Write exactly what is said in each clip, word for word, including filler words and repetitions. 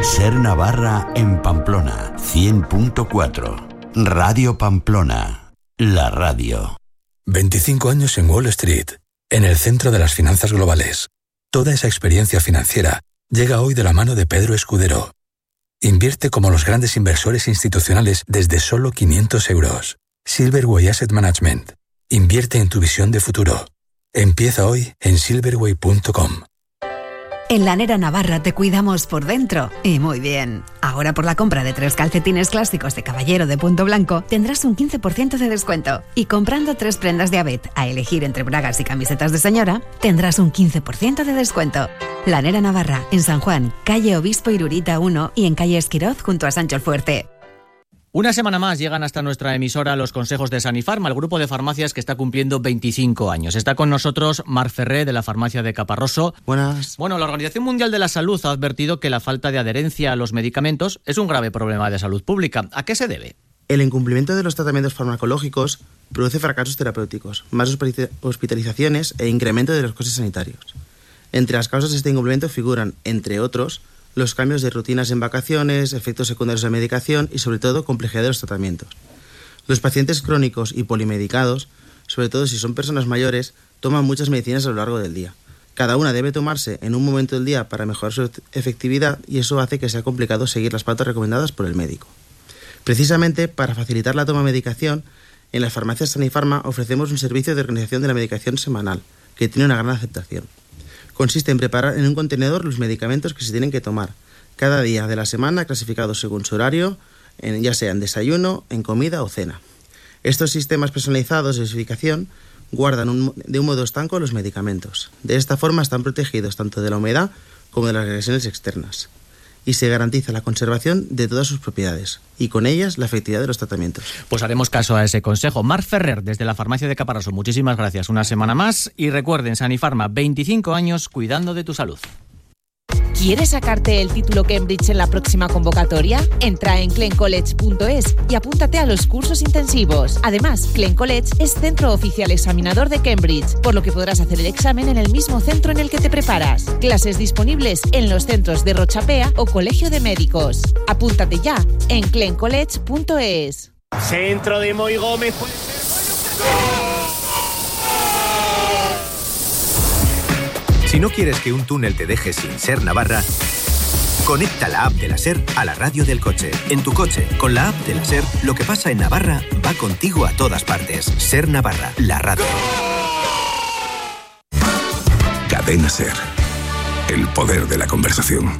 Ser Navarra en Pamplona, cien punto cuatro. Radio Pamplona, la radio. veinticinco años en Wall Street, en el centro de las finanzas globales. Toda esa experiencia financiera llega hoy de la mano de Pedro Escudero. Invierte como los grandes inversores institucionales desde solo quinientos euros. Silverway Asset Management. Invierte en tu visión de futuro. Empieza hoy en silverway punto com. En Lanera Navarra te cuidamos por dentro y muy bien. Ahora por la compra de tres calcetines clásicos de caballero de punto blanco tendrás un quince por ciento de descuento. Y comprando tres prendas de Abet a elegir entre bragas y camisetas de señora, tendrás un quince por ciento de descuento. Lanera Navarra, en San Juan, calle Obispo Irurita uno y en calle Esquiroz junto a Sancho el Fuerte. Una semana más llegan hasta nuestra emisora los consejos de Sanifarma, el grupo de farmacias que está cumpliendo veinticinco años. Está con nosotros Marc Ferrer, de la farmacia de Caparroso. Buenas. Bueno, la Organización Mundial de la Salud ha advertido que la falta de adherencia a los medicamentos es un grave problema de salud pública. ¿A qué se debe? El incumplimiento de los tratamientos farmacológicos produce fracasos terapéuticos, más hospitalizaciones e incremento de los costes sanitarios. Entre las causas de este incumplimiento figuran, entre otros, los cambios de rutinas en vacaciones, efectos secundarios de medicación y, sobre todo, complejidad de los tratamientos. Los pacientes crónicos y polimedicados, sobre todo si son personas mayores, toman muchas medicinas a lo largo del día. Cada una debe tomarse en un momento del día para mejorar su efectividad y eso hace que sea complicado seguir las pautas recomendadas por el médico. Precisamente, para facilitar la toma de medicación, en las farmacias Sanifarma ofrecemos un servicio de organización de la medicación semanal, que tiene una gran aceptación. Consiste en preparar en un contenedor los medicamentos que se tienen que tomar cada día de la semana, clasificados según su horario, en, ya sea en desayuno, en comida o cena. Estos sistemas personalizados de dosificación guardan un, de un modo estanco los medicamentos. De esta forma están protegidos tanto de la humedad como de las agresiones externas. Y se garantiza la conservación de todas sus propiedades y con ellas la efectividad de los tratamientos. Pues haremos caso a ese consejo. Marc Ferrer, desde la farmacia de Caparroso, muchísimas gracias. Una semana más y recuerden, Sanifarma, veinticinco años cuidando de tu salud. ¿Quieres sacarte el título Cambridge en la próxima convocatoria? Entra en clen college punto es y apúntate a los cursos intensivos. Además, Clen College es centro oficial examinador de Cambridge, por lo que podrás hacer el examen en el mismo centro en el que te preparas. Clases disponibles en los centros de Rochapea o Colegio de Médicos. Apúntate ya en clen college punto es. Centro de Moy Gómez. Si no quieres que un túnel te deje sin Ser Navarra, conecta la app de la Ser a la radio del coche. En tu coche, con la app de la Ser, lo que pasa en Navarra va contigo a todas partes. Ser Navarra, la radio. Cadena Ser. El poder de la conversación.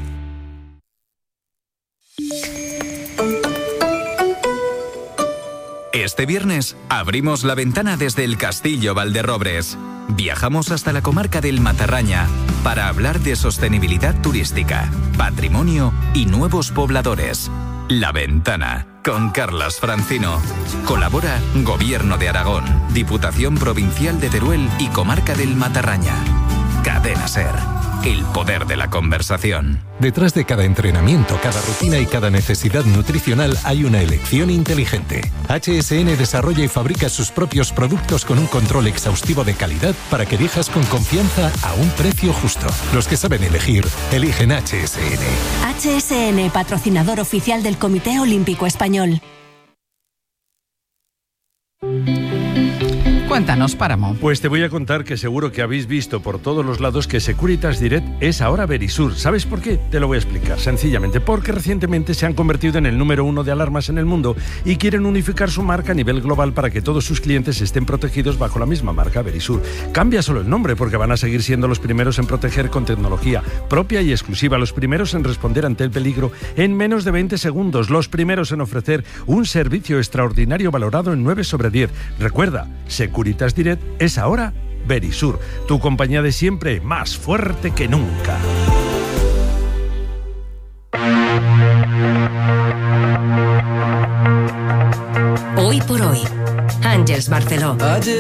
Este viernes abrimos la ventana desde el Castillo Valderrobres. Viajamos hasta la comarca del Matarraña para hablar de sostenibilidad turística, patrimonio y nuevos pobladores. La Ventana, con Carlas Francino. Colabora Gobierno de Aragón, Diputación Provincial de Teruel y Comarca del Matarraña. Cadena Ser. El poder de la conversación. Detrás de cada entrenamiento, cada rutina y cada necesidad nutricional hay una elección inteligente. H S N desarrolla y fabrica sus propios productos con un control exhaustivo de calidad para que elijas con confianza a un precio justo. Los que saben elegir, eligen H S N. H S N, patrocinador oficial del Comité Olímpico Español. Cuéntanos, Páramo. Pues te voy a contar que seguro que habéis visto por todos los lados que Securitas Direct es ahora Verisur. ¿Sabes por qué? Te lo voy a explicar. Sencillamente, porque recientemente se han convertido en el número uno de alarmas en el mundo y quieren unificar su marca a nivel global para que todos sus clientes estén protegidos bajo la misma marca, Verisur. Cambia solo el nombre porque van a seguir siendo los primeros en proteger con tecnología propia y exclusiva, los primeros en responder ante el peligro en menos de veinte segundos, los primeros en ofrecer un servicio extraordinario valorado en nueve sobre diez. Recuerda, Securitas Securitas Direct es ahora Verisur, tu compañía de siempre, más fuerte que nunca. Hoy por hoy, Àngels Barceló.